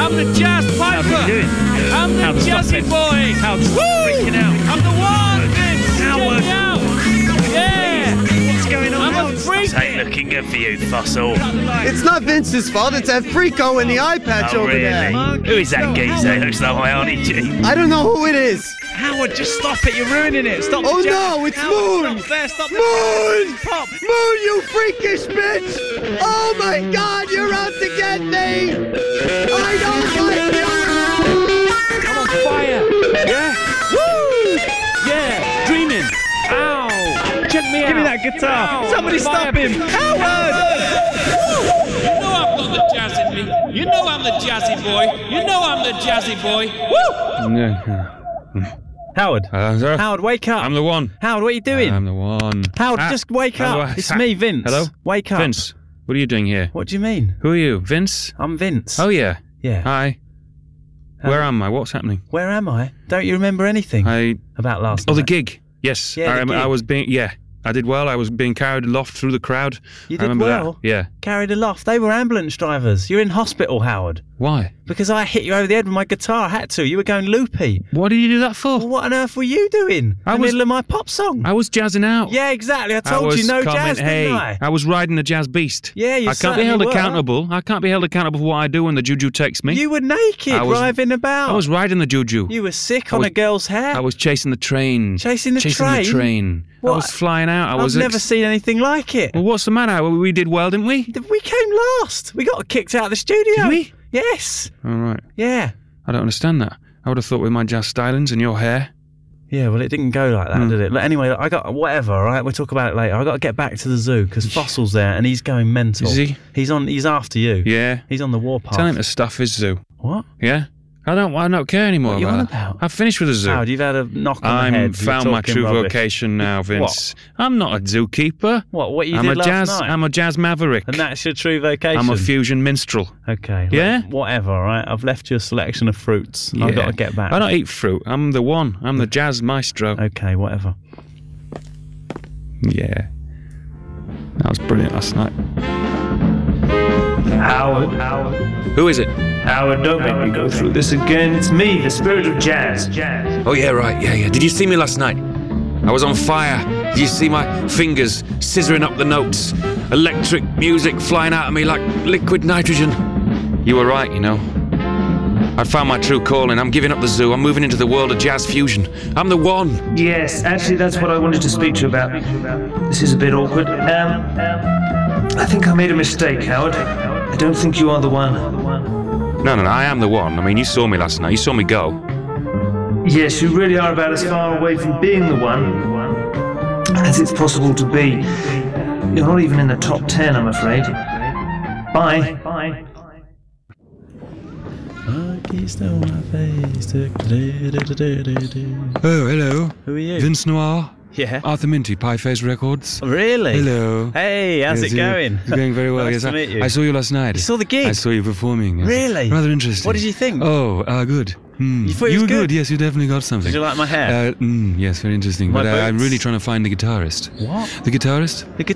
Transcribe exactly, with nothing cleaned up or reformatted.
I'm the jazz piper. How are you doing? I'm the Howard, stop jazzy it. boy. Howard, stop freaking out. I'm the one, Vince. Howard. Check me out. Yeah. What's going on? I'm a freak. This ain't looking good for you, fossil. It's not Vince's fault, it's that freako in the eye patch Oh, over really? there. Who is that geezer? Looks like my Auntie G. I don't know who it is. Howard, just stop it. You're ruining it. Stop Oh the jazz. no, it's Howard, Moon! Stop there. Stop the Moon! Pop. Moon, you freakish bitch! Oh my god, you're out to get me! I don't like you! I'm on fire. Yeah. Woo. Yeah. Dreaming. Ow. Check me out. Give me that guitar. Ow. Somebody Fire stop him. pit. Howard! You know I've got the jazz in me. You know I'm the jazzy boy. You know I'm the jazzy boy. Woo! Howard. Uh, sir? Howard, wake up. I'm the one. Howard, what are you doing? I'm the one. Howard, Ah, just wake how do up. I- It's ha- me, Vince. Hello? Wake up. Vince, what are you doing here? What do you mean? Who are you? Vince? I'm Vince. Oh, yeah. Yeah. Hi. Um, Where am I? What's happening? Where am I? Don't you remember anything I. about last Oh, night? the gig. Yes. Yeah, I, the rem- gig. I was being. Yeah. I did well. I was being carried aloft through the crowd. You I did remember well. that. Yeah. Carried aloft. They were ambulance drivers. You're in hospital, Howard. Why? Because I hit you over the head with my guitar. I had to. You were going loopy. What did you do that for? Well, what on earth were you doing? I in the was- middle of my pop song. I was jazzing out. Yeah, exactly. I I told was you no comment- jazz, hey, didn't I? I was riding the jazz beast. Yeah, you I can't be certainly held were. accountable. I can't be held accountable for what I do when the juju takes me. You were naked, I was- driving about. I was riding the juju. You were sick I on was- a girl's hair. I was chasing the train. Chasing the chasing train? the train. I What? was flying out. I was I've never ex- seen anything like it. Well, what's the matter? Well, we did well, didn't we? We came last. We got kicked out of the studio. Did we? Yes. All right. Yeah. I don't understand that. I would have thought with my jazz stylings and your hair. Yeah, well, it didn't go like that, Mm. did it? But anyway, I got whatever. All right, we'll talk about it later. I got to get back to the zoo because Fossil's there and he's going mental. Is he? He's on. He's after you. Yeah. He's on the warpath. Tell him to stuff his zoo. What? Yeah. I don't. I don't care anymore What are you about on that. about? I've finished with the zoo. Howard, you've had a knock on I'm the head. You're found my talking true rubbish. vocation now, Vince. I'm not a zookeeper. What? What you I'm did a last jazz. night? I'm a jazz maverick. and that's your true vocation. I'm a fusion minstrel. Okay. Yeah? look, whatever. All right. I've left you a selection of fruits. I've got to get back. I don't eat fruit. I'm the one. I'm the jazz maestro. Okay. Whatever. Yeah. That was brilliant last night. Howard, Howard, Who is it? Howard, don't make me go through this again. It's me, the spirit of jazz. Jazz. Oh, yeah, right. Yeah, yeah. Did you see me last night? I was on fire. Did you see my fingers scissoring up the notes? Electric music flying out of me like liquid nitrogen. You were right, you know. I found my true calling. I'm giving up the zoo. I'm moving into the world of jazz fusion. I'm the one. Yes, actually, that's what I wanted to speak to you about. This is a bit awkward. Um, I think I made a mistake, Howard. I don't think you are the one. No, no, no. I am the one. I mean, you saw me last night. You saw me go. Yes, you really are about as far away from being the one as it's possible to be. You're not even in the top ten, I'm afraid. Bye. Bye. Oh, hello. Who are you? Vince Noir. Yeah. Arthur Minty, Pie Face Records. Really? Hello. Hey, how's Yes, it you- going? It's going very well. Nice yes, to I, meet you. I saw you last night. You saw the gig? I saw you performing. Yes. Really? Rather interesting. What did you think? Oh, uh, good. Hmm. You thought it you was were good? Yes, you definitely got something. Did you like my hair? Uh, mm, yes, very interesting. My but uh, I'm boots? really trying to find the guitarist. What? The guitarist? The gu-